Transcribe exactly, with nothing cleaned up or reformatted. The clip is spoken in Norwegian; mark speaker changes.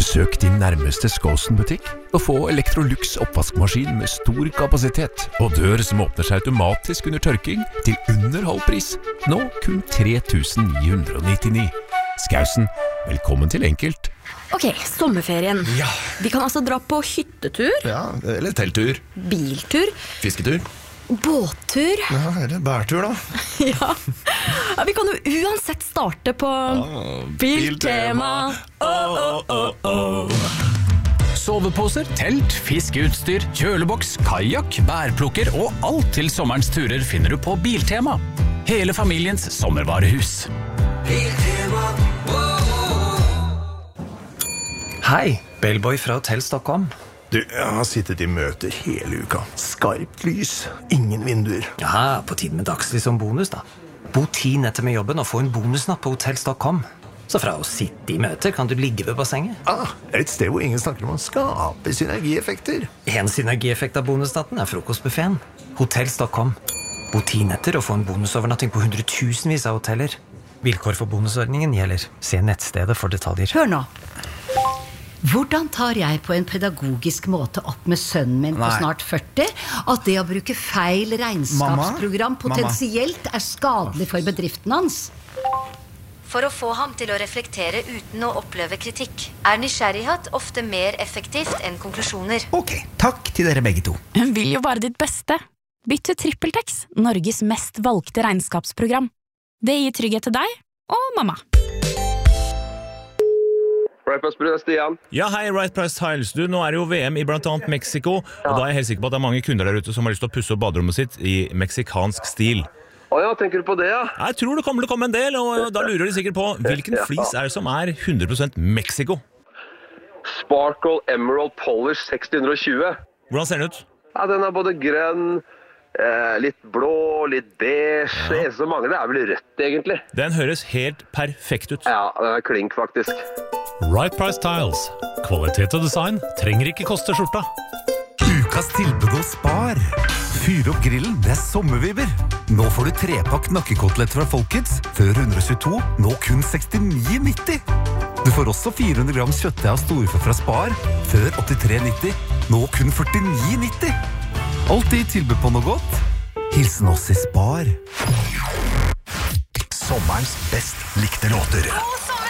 Speaker 1: Besøk din nærmeste Skåsen-butikk og få Electrolux oppvaskmaskin med stor kapasitet og dør som åpner seg automatisk under tørking til under halv pris. Nå kun tre tusen ni hundre nittini. Skausen, velkommen til Enkelt.
Speaker 2: Ok, sommerferien.
Speaker 3: Ja.
Speaker 2: Vi kan altså dra på hyttetur,
Speaker 3: Ja, eller telttur,
Speaker 2: biltur,
Speaker 3: fisketur.
Speaker 2: båttur.
Speaker 3: Ja, eller bærtur da.
Speaker 2: Ja. Ja, vi kan jo uansett starte på Biltema. Oh, oh, oh, oh.
Speaker 4: Soveposer, telt, fiskeutstyr, kjøleboks, kajak, bærplukker og alt til sommerens turer finner du på Biltema. Hele familiens sommervarehus. Biltema.
Speaker 5: Hei, Bellboy fra Hotel Stockholm.
Speaker 3: Du, jeg har sittet i møter hele uka. Skarpt lys, ingen vinduer.
Speaker 5: Ja, på tiden med dagslys som bonus da. Bo ti netter med jobben og få en bonusnatt på Hotel Stockholm. Så fra å sitte i møter kan du ligge ved bassenget.
Speaker 3: Ah, et sted hvor ingen snakker om å skape synergieffekter.
Speaker 5: En synergieffekt av bonusnatten er frokostbuffeten. Hotel Stockholm. Bo ti netter og få en bonusovernatting på hundretusenvis av hoteller. Vilkår for bonusordningen gjelder. Se nettstedet for detaljer.
Speaker 6: Hør nå. Hvordan tar jeg på en pedagogisk måte opp med sønnen min på
Speaker 7: Nei.
Speaker 6: snart førti at det å bruke feil regnskapsprogram
Speaker 7: Mamma?
Speaker 6: potensielt er skadelig for bedriften hans?
Speaker 8: For å få ham til å reflektere uten å oppleve kritikk, er nysgjerrighet ofte mer effektivt enn konklusjoner.
Speaker 7: Ok, takk til dere begge to.
Speaker 9: Hun vil jo bare ditt beste. Bytt til TrippelTex, Norges mest valgte regnskapsprogram. Det gir trygghet til deg og mamma.
Speaker 10: Right Price Tiles, Stian.
Speaker 11: Ja, hei, Right Price Tiles. Du, nå er det jo V M i blant annet Mexico, og da er jeg helt sikker på at det er mange kunder der ute som har lyst til å pusse opp baderommet sitt i meksikansk stil.
Speaker 10: Åja, tenker du på det, ja?
Speaker 11: Jeg tror det kommer til å komme en del, og da lurer de sikkert på hvilken flis er det som er hundre prosent Mexico?
Speaker 10: Sparkle Emerald Polish seks hundre tjue.
Speaker 11: Hvordan ser den ut?
Speaker 10: Ja, den er både grønn, eh, litt blå, litt beige.
Speaker 11: Ja.
Speaker 10: Det eneste som mangler er vel rødt, egentlig.
Speaker 11: Den høres helt perfekt ut.
Speaker 10: Ja, den er klink, faktisk.
Speaker 12: Right Price Tiles. Kvalitet og design trenger ikke koste skjorta.
Speaker 13: Ukas tilbud hos Spar. Fyr opp grillen med sommerviber. Nå får du trepakk nakkekoteletter fra Folkets før ett hundre tjueto, nå kun sekstini nitti. Du får også fire hundre gram kjøttdeig av storfe fra Spar før åttitre nitti, nå kun førtini nitti. Alltid tilbud på noe godt. Hilsen oss i Spar.
Speaker 14: Sommerens best likte låter.